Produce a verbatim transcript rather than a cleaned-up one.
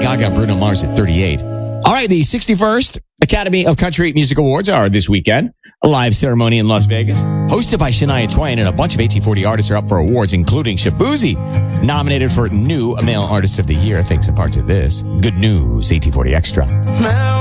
Gaga, Bruno Mars at thirty-eight. All right, the sixty-first Academy of Country Music Awards are this weekend. A live ceremony in Las Vegas, hosted by Shania Twain, and a bunch of eighteen forty artists are up for awards, including Shabuzi, nominated for New Male Artist of the Year, thanks in part to this. Good news, eighteen forty Extra.